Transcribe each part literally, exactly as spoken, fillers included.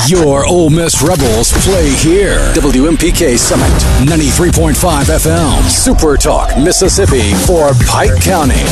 Your Ole Miss Rebels play here. W M P K Summit, ninety-three point five F M. Super Talk, Mississippi for Pike County.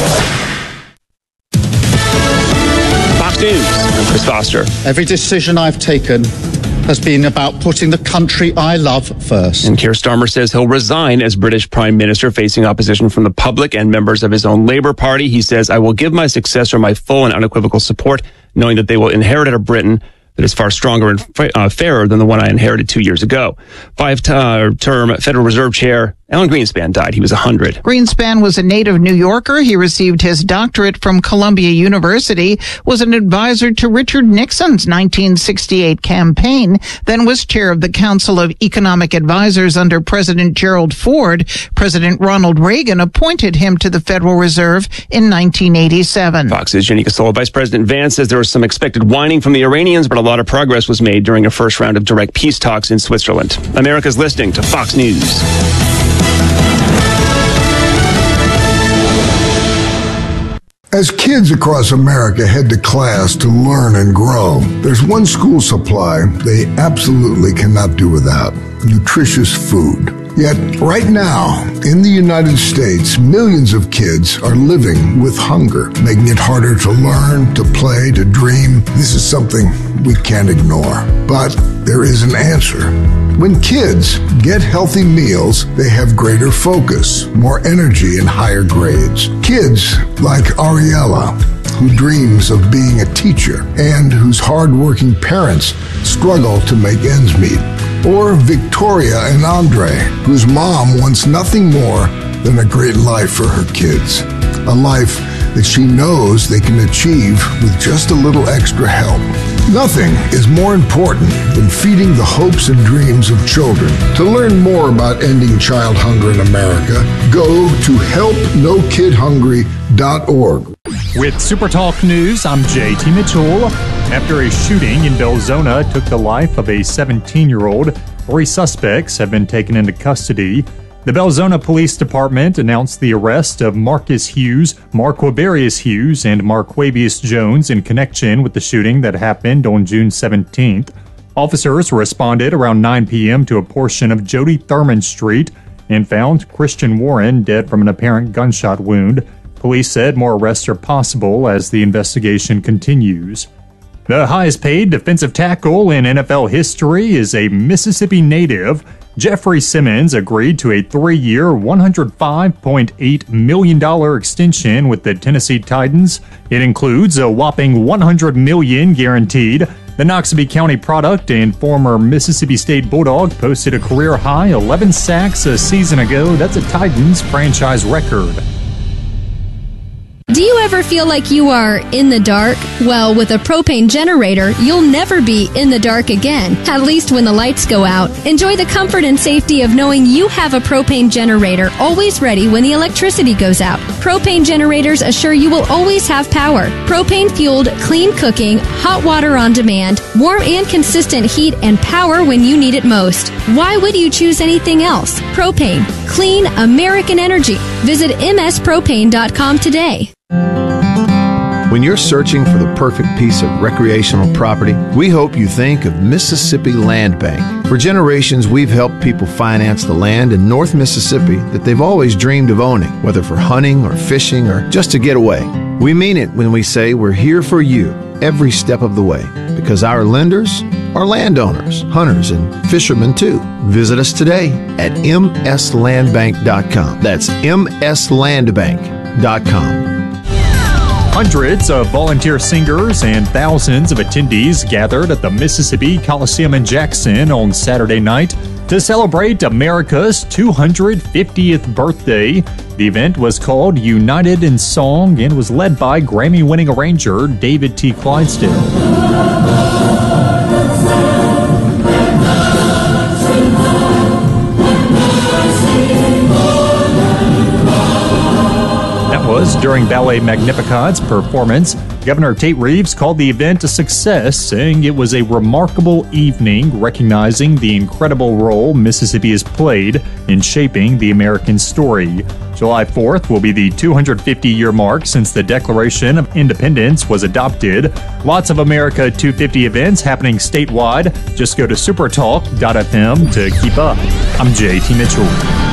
Fox News, I'm Chris Foster. Every decision I've taken has been about putting the country I love first. And Keir Starmer says he'll resign as British Prime Minister, facing opposition from the public and members of his own Labour Party. He says, I will give my successor my full and unequivocal support, knowing that they will inherit a Britain that is far stronger and uh, fairer than the one I inherited two years ago. Five-term Federal Reserve Chair Alan Greenspan died. He was one hundred. Greenspan was a native New Yorker. He received his doctorate from Columbia University, was an advisor to Richard Nixon's nineteen sixty-eight campaign, then was chair of the Council of Economic Advisors under President Gerald Ford. President Ronald Reagan appointed him to the Federal Reserve in nineteen eighty-seven. Fox's Jenny Casola. Vice President Vance says there was some expected whining from the Iranians, but a lot of progress was made during a first round of direct peace talks in Switzerland. America's listening to Fox News. As kids across America head to class to learn and grow, there's one school supply they absolutely cannot do without: nutritious food. Yet, right now, in the United States, millions of kids are living with hunger, making it harder to learn, to play, to dream. This is something we can't ignore. But there is an answer. When kids get healthy meals, they have greater focus, more energy, and higher grades. Kids like Ariella, who dreams of being a teacher and whose hardworking parents struggle to make ends meet. Or Victoria and Andre, whose mom wants nothing more than a great life for her kids. A life that she knows they can achieve with just a little extra help. Nothing is more important than feeding the hopes and dreams of children. To learn more about ending child hunger in America, go to help no kid hungry dot org. With Super Talk News, I'm J T Mitchell. After a shooting in Belzona took the life of a seventeen-year-old, three suspects have been taken into custody. The Belzona Police Department announced the arrest of Marcus Hughes, Marquavarius Hughes, and Marquavius Jones in connection with the shooting that happened on June seventeenth. Officers responded around nine p.m. to a portion of Jody Thurman Street and found Christian Warren dead from an apparent gunshot wound. Police said more arrests are possible as the investigation continues. The highest paid defensive tackle in N F L history is a Mississippi native. Jeffrey Simmons agreed to a three-year, one hundred five point eight million dollars extension with the Tennessee Titans. It includes a whopping one hundred million dollars guaranteed. The Noxubee County product and former Mississippi State Bulldog posted a career-high eleven sacks a season ago. That's a Titans franchise record. Do you ever feel like you are in the dark? Well, with a propane generator, you'll never be in the dark again, at least when the lights go out. Enjoy the comfort and safety of knowing you have a propane generator always ready when the electricity goes out. Propane generators assure you will always have power. Propane-fueled, clean cooking, hot water on demand, warm and consistent heat and power when you need it most. Why would you choose anything else? Propane. Clean American energy. Visit m s propane dot com today. When you're searching for the perfect piece of recreational property, we hope you think of Mississippi Land Bank. For generations, we've helped people finance the land in North Mississippi that they've always dreamed of owning, whether for hunting or fishing or just to get away. We mean it when we say we're here for you every step of the way, because our lenders are landowners, hunters, and fishermen too. Visit us today at m s land bank dot com. That's m s land bank dot com. Hundreds of volunteer singers and thousands of attendees gathered at the Mississippi Coliseum in Jackson on Saturday night to celebrate America's two hundred fiftieth birthday. The event was called United in Song and was led by Grammy-winning arranger David T. Clydesdale. Was during Ballet Magnificat's performance Governor Tate Reeves called the event a success, saying it was a remarkable evening, recognizing the incredible role Mississippi has played in shaping the American story. July fourth will be the two hundred fifty year mark since the Declaration of Independence was adopted. Lots of America two fifty events happening statewide. Just go to supertalk dot f m to keep up. I'm J T Mitchell.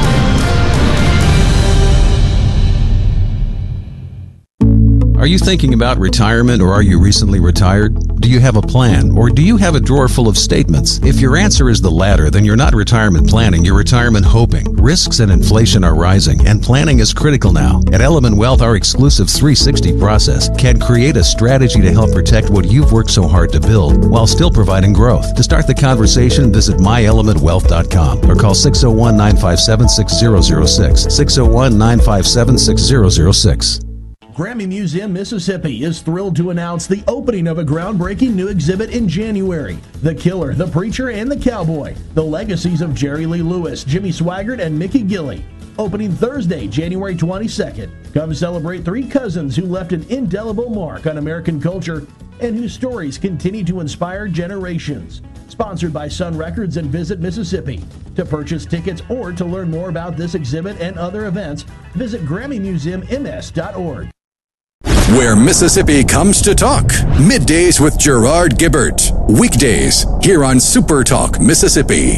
Are you thinking about retirement, or are you recently retired? Do you have a plan, or do you have a drawer full of statements? If your answer is the latter, then you're not retirement planning, you're retirement hoping. Risks and inflation are rising, and planning is critical now. At Element Wealth, our exclusive three sixty process can create a strategy to help protect what you've worked so hard to build, while still providing growth. To start the conversation, visit my element wealth dot com or call six oh one, nine five seven, six oh oh six, six oh one, nine five seven, six oh oh six. Grammy Museum Mississippi is thrilled to announce the opening of a groundbreaking new exhibit in January. The Killer, the Preacher, and the Cowboy. The Legacies of Jerry Lee Lewis, Jimmy Swaggart, and Mickey Gilley. Opening Thursday, January twenty-second. Come celebrate three cousins who left an indelible mark on American culture and whose stories continue to inspire generations. Sponsored by Sun Records and Visit Mississippi. To purchase tickets or to learn more about this exhibit and other events, visit Grammy Museum M S dot org. Where Mississippi comes to talk. Middays with Gerard Gibbert. Weekdays here on Super Talk Mississippi.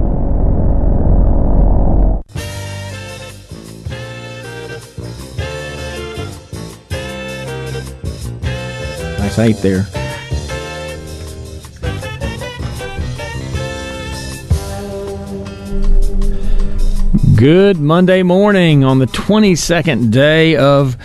Nice eight there. Good Monday morning on the twenty-second day of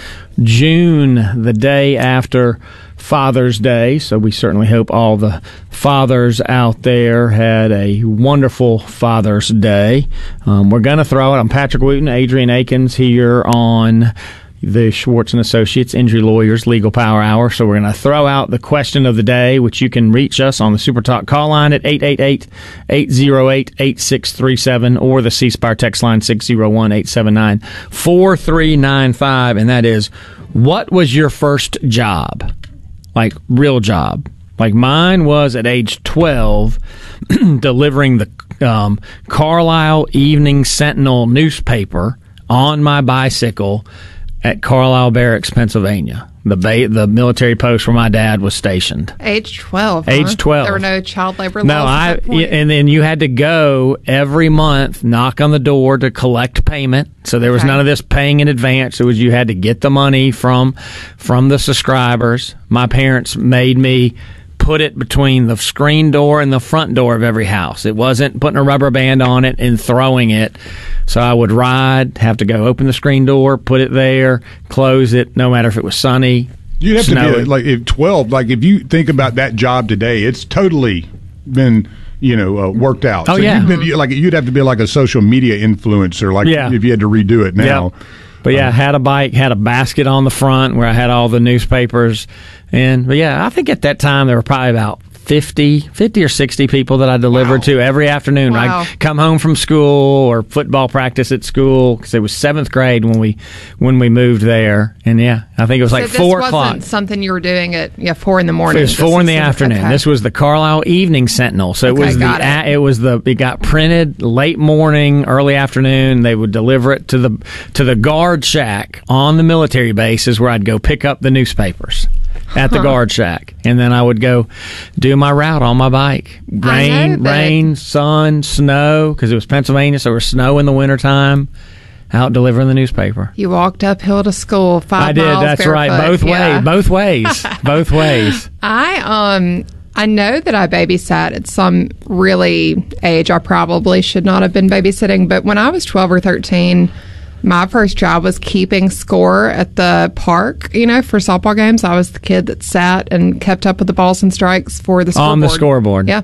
June, the day after Father's Day. So we certainly hope all the fathers out there had a wonderful Father's Day. Um, we're going to throw it. I'm Patrick Wooten, Adrian Akins here on the Schwartz and Associates Injury Lawyers Legal Power Hour. So we're going to throw out the question of the day, which you can reach us on the Super Talk call line at eight eight eight, eight oh eight, eight six three seven or the C Spire text line six oh one, eight seven nine, four three nine five. And that is, what was your first job? Like, real job. Like, mine was at age twelve delivering the um, Carlisle Evening Sentinel newspaper on my bicycle at Carlisle Barracks, Pennsylvania, the ba- the military post where my dad was stationed. Age twelve. Age huh? twelve. There were no child labor no, laws. I. At that point. And then you had to go every month, knock on the door to collect payment. So there was Okay. none of this paying in advance. It was you had to get the money from from the subscribers. My parents made me put it between the screen door and the front door of every house. It wasn't putting a rubber band on it and throwing it. So I would ride, have to go open the screen door, put it there, close it, no matter if it was sunny. You'd have snowing. to be like if twelve. Like if you think about that job today, it's totally been you know uh, worked out. Oh so yeah, you've been, you- like you'd have to be like a social media influencer. Like Yeah. if you had to redo it now. Yep. But yeah, I had a bike, had a basket on the front where I had all the newspapers. And, but yeah, I think at that time there were probably about fifty, fifty or sixty people that I delivered Wow. to every afternoon. Wow. I'd come home from school or football practice at school because it was seventh grade when we when we moved there. And yeah, I think it was So like this four wasn't o'clock. something you were doing at yeah four in the morning. It was This four in is- the afternoon. okay. This was the Carlisle Evening Sentinel. So it Okay, was the got it. a- it was the it got printed late morning, early afternoon. They would deliver it to the to the guard shack on the military bases where I'd go pick up the newspapers at the Huh. guard shack, and then I would go do my route on my bike. I Rain, know that- rain, sun, snow, because it was Pennsylvania, so there was snow in the wintertime. Out delivering the newspaper. You walked uphill to school five I did. miles That's right. barefoot. Both Yeah. ways. Both ways. Both ways. I um I know that I babysat at some really age I probably should not have been babysitting, but when I was twelve or thirteen, my first job was keeping score at the park, you know, for softball games. I was the kid that sat and kept up with the balls and strikes for the scoreboard. On the scoreboard. Yeah.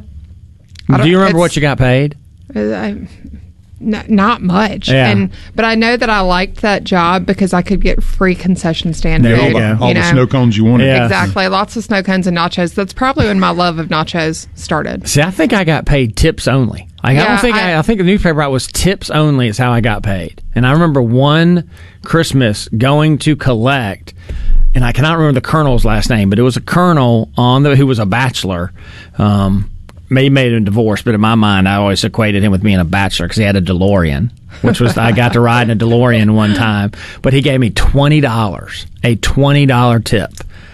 I Do don't- you remember it's- what you got paid? Uh, I, n- not much. Yeah. And but I know that I liked that job because I could get free concession stand There food. you go. All the know. snow cones you wanted. Yeah. Exactly. Lots of snow cones and nachos. That's probably when my love of nachos started. See, I think I got paid tips only. Like, I Yeah, don't think I, I- I think the newspaper route was tips only is how I got paid. And I remember one Christmas going to collect and I cannot remember the colonel's last name, but it was a colonel on the who was a bachelor. Um, He made him divorce, but in my mind, I always equated him with being a bachelor because he had a DeLorean, which was I got to ride in a DeLorean one time. But he gave me twenty dollars, a twenty dollar tip.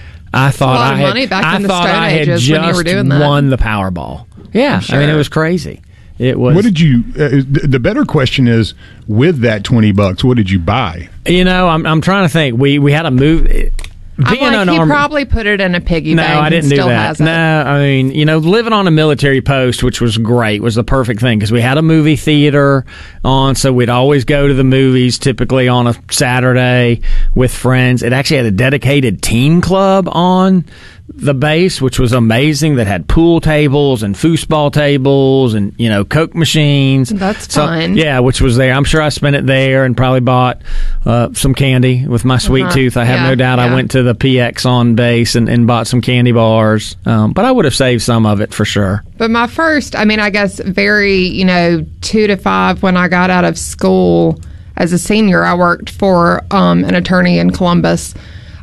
I thought a lot I of had, money back I in the thought Stone I had Ages just when you were doing that. won the Powerball. Yeah, Sure. I mean it was crazy. It was. What did you? Uh, the better question is, with that twenty bucks, what did you buy? You know, I'm I'm trying to think. We we had a move. I'm like, he probably put it in a piggy No, bank I didn't and do still that. has it. No, I mean, you know, living on a military post, which was great, was the perfect thing because we had a movie theater on, so we'd always go to the movies, typically on a Saturday with friends. It actually had a dedicated teen club on the base, which was amazing, that had pool tables and foosball tables and, you know, Coke machines. That's so, fun. Yeah, which was there. I'm sure I spent it there and probably bought uh, some candy with my sweet Uh-huh. tooth. I have Yeah, no doubt I yeah. went to the P X on base and, and bought some candy bars. Um, but I would have saved some of it for sure. But my first, I mean, I guess very, you know, two to five when I got out of school as a senior, I worked for um, an attorney in Columbus,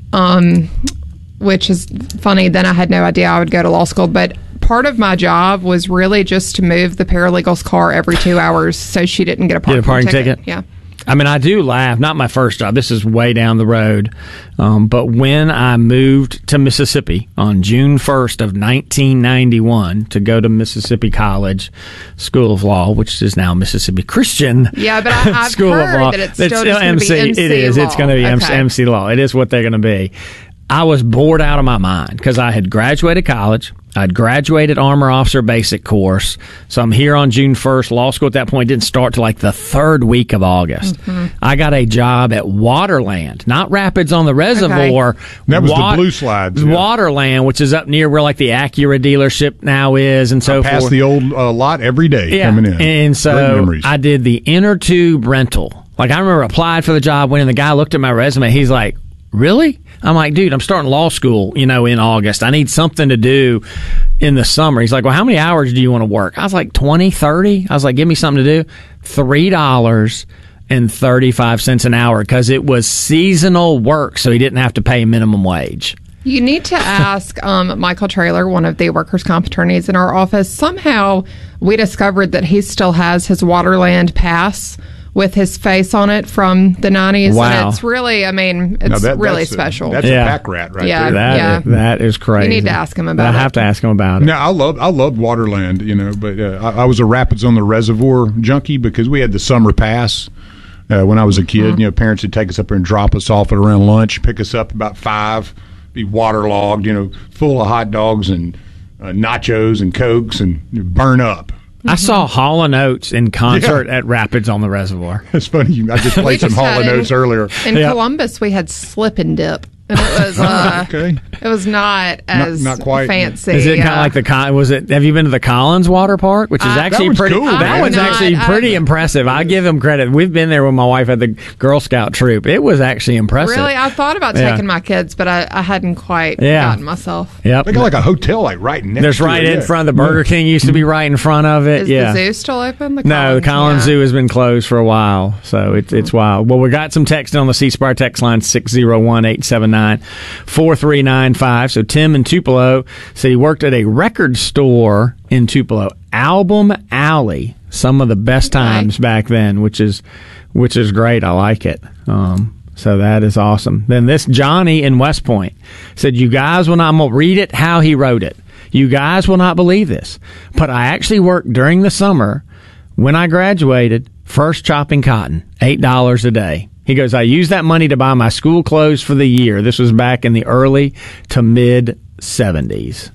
um, which is funny. Then I had no idea I would go to law school. But part of my job was really just to move the paralegal's car every two hours so she didn't get a parking, Get a parking ticket. ticket? Yeah. I mean, I do laugh. Not my first job. This is way down the road. Um, but when I moved to Mississippi on June first of nineteen ninety-one to go to Mississippi College School of Law, which is now Mississippi Christian Yeah, but I, I've School heard of Law. that it's still just gonna M C. be M C It is. law. It's going to be M C, Okay. M C Law. It is what they're going to be. I was bored out of my mind because I had graduated college. I'd graduated Armor Officer Basic course. So I'm here on June first. Law school at that point didn't start till like the third week of August. Mm-hmm. I got a job at Waterland, not Rapids on the Reservoir. That was the Blue Slides, yeah. Waterland, which is up near where like the Acura dealership now is and so I pass forth. the old uh, lot every day Yeah. coming in. And Great so memories. I did the inner tube rental. Like I remember applied for the job, went in, the guy looked at my resume. He's like, really? I'm like, dude, I'm starting law school, you know, in August. I need something to do in the summer. He's like, well, how many hours do you want to work? I was like, twenty, thirty. I was like, give me something to do. three dollars and thirty-five cents an hour because it was seasonal work, so he didn't have to pay minimum wage. You need to ask um, Michael Traylor, one of the workers' comp attorneys in our office. Somehow we discovered that he still has his Waterland pass with his face on it from the nineties. Wow. And it's really, I mean, it's Now that- really that's a- special. that's Yeah. a pack rat right Yeah. there. That, yeah. is, that is crazy. You need to ask him about I it. have to ask him about it. Now I love I loved Waterland, you know, but uh, I, I was a Rapids on the Reservoir junkie because we had the summer pass uh, when I was a kid. Mm-hmm. You know, parents would take us up there and drop us off at around lunch, pick us up about five, be waterlogged, you know, full of hot dogs and uh, nachos and cokes and burn up. I saw Hall and Oates in concert at Rapids on the Reservoir. It's funny. you- I just We played some just Hall had and in- Oates earlier. In Yeah. Columbus, we had slip and dip. And it was uh, Okay. it was not as not quite. fancy. Is it kind yeah. of like the Col- was it? Have you been to the Collins Water Park, which is Uh, actually That one's pretty? cool, that man. one's Not- actually I- pretty impressive. I give them credit. We've been there when my wife had the Girl Scout troop. It was actually impressive. Really, I thought about Yeah. taking my kids, but I, I hadn't quite Yeah. gotten myself. Yep. They got like a hotel like right next There's to right it, in yeah. front of the Burger King. Used to be right in front of it. Is yeah. the zoo still open? The No, the Collins yeah. Zoo has been closed for a while, so it's it's wild. Well, we got some text on the C Spire text line six zero one eight seven nine four three nine five. So Tim in Tupelo said he worked at a record store in Tupelo, Album Alley. Some of the best times back then, which is which is great. I like it. Um, so that is awesome. Then this Johnny in West Point said, "You guys will not." I'm gonna read it how he wrote it. You guys will not believe this, but I actually worked during the summer when I graduated, first chopping cotton, eight dollars a day. He goes, I used that money to buy my school clothes for the year. This was back in the early to mid seventies.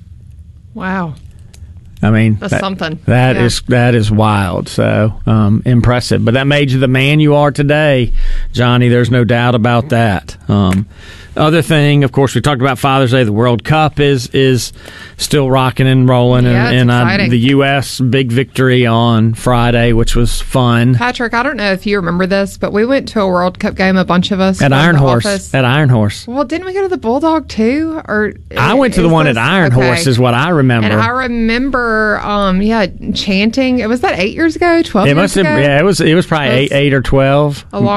Wow. I mean, That's that- something. That Yeah. is that is wild. So um, impressive. But that made you the man you are today, Johnny. There's no doubt about that. Um, other thing, of course, we talked about Father's Day. The World Cup is is still rocking and rolling, Yeah, and, it's and uh, exciting. the U S big victory on Friday, which was fun. Patrick, I don't know if you remember this, but we went to a World Cup game, a bunch of us. At from Iron the Horse. office. At Iron Horse. Well, didn't we go to the Bulldog too? Or I went to the is one this- at Iron okay. Horse, is what I remember. And I remember, um, yeah, chanting. Was that eight years ago? Twelve it years must have, ago? yeah. It was. It was probably It was eight, eight or twelve. Along sometime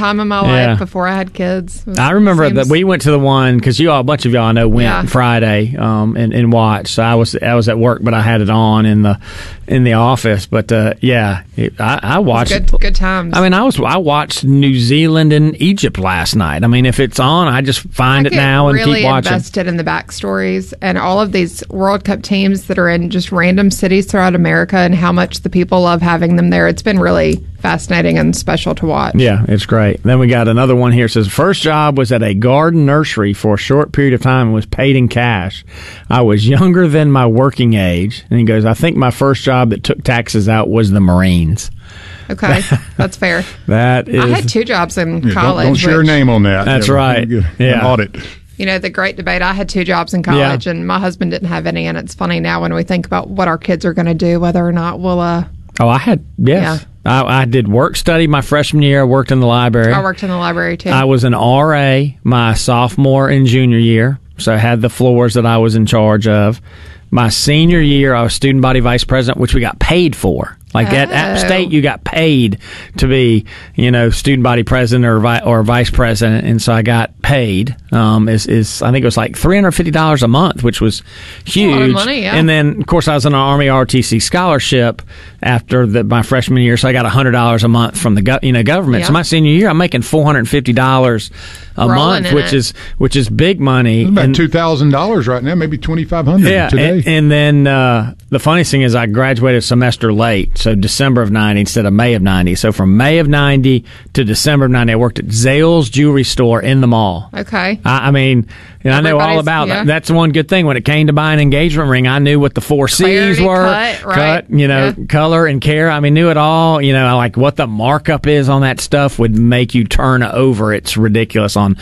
time in my Yeah. life before I had kids. It I remember seems- that we went to the one because you all, a bunch of y'all I know went Yeah. Friday um, and, and watched. So I was I was at work, but I had it on in the in the office. But uh, yeah, it, I, I watched. good, good times. I mean, I was I watched New Zealand and Egypt last night. I mean, if it's on, I just find I it get now and really keep watching. invested in the backstories and all of these World Cup teams that are in just random cities throughout America and how much the people love having them there. It's been really fascinating and special to watch. Yeah, it's great. Then we got another one here. It says, first job was at a garden nursery for a short period of time and was paid in cash. I was younger than my working age. And he goes, I think my first job that took taxes out was the Marines. Okay, that's fair. That is. I had two jobs in Yeah, don't, college. don't share a which- name on that. That's Yeah, right. get an Yeah. Audit. You know, the great debate. I had two jobs in college, and my husband didn't have any. And it's funny now when we think about what our kids are going to do, whether or not we'll. Uh, Oh, I had, yes. I, I did work study my freshman year. I worked in the library. I worked in the library too. I was an R A my sophomore and junior year, so I had the floors that I was in charge of. My senior year, I was student body vice president, which we got paid for. Like at App Oh. State, you got paid to be, you know, student body president or vi- or vice president, and so I got paid. Um, is is I think it was like three hundred fifty dollars a month, which was huge. A lot of money, yeah. And then, of course, I was on an Army R T C scholarship after the, my freshman year, so I got a hundred dollars a month from the go- you know government. Yeah. So my senior year, I'm making four hundred and fifty dollars a Rolling month, in which it. is which is big money. It's about And- two thousand dollars right now, maybe twenty five hundred yeah, today. and, and then uh, the funniest thing is I graduated a semester late, so December of ninety instead of May of ninety. So from May of ninety to December of ninety, I worked at Zales Jewelry Store in the mall. okay. I, I mean, and I know all Everybody's- about yeah. that. That's one good thing. When it came to buying an engagement ring, I knew what the four C's Clarity, were. cut, right. you know, Yeah. color and care. I mean, knew it all. You know, like what the markup is on that stuff would make you turn over. It's ridiculous on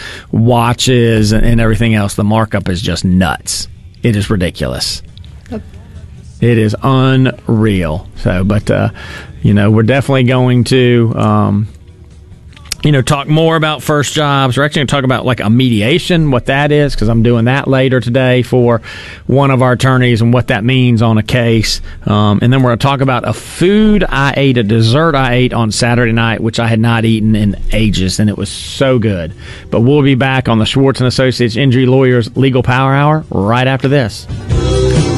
watches and, and everything else. The markup is just nuts. It is ridiculous. It is unreal. So, but, uh, you know, we're definitely going to, um, you know, talk more about first jobs. We're actually going to talk about like a mediation, what that is, because I'm doing that later today for one of our attorneys and what that means on a case. Um, and then we're going to talk about a food I ate, a dessert I ate on Saturday night, which I had not eaten in ages, and it was so good. But we'll be back on the Schwartz and Associates Injury Lawyers Legal Power Hour right after this.